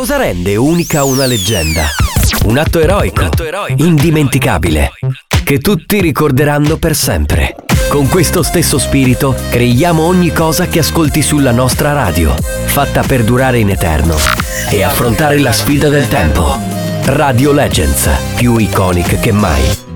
Cosa rende unica una leggenda? Un atto eroico, indimenticabile, che tutti ricorderanno per sempre. Con questo stesso spirito creiamo ogni cosa che ascolti sulla nostra radio, fatta per durare in eterno e affrontare la sfida del tempo. Radio Legends, più iconic che mai.